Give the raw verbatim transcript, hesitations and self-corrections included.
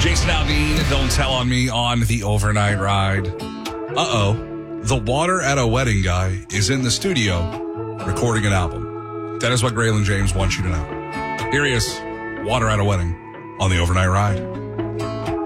Jason Aldean, Don't Tell on Me on the Overnight Ride. Uh-oh. The Water at a Wedding guy is in the studio recording an album. That is what Graylin James wants you to know. Here he is, Water at a Wedding on the Overnight Ride.